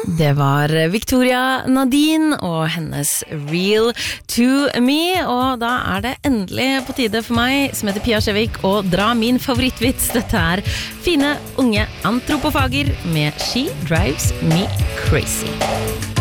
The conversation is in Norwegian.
Det var Victoria Nadine og hennes Real to Me, og da det endelig på tide for meg, som heter Pia Skjevik, å dra min favorittvits. Dette fine, unge antropofager med She Drives Me Crazy.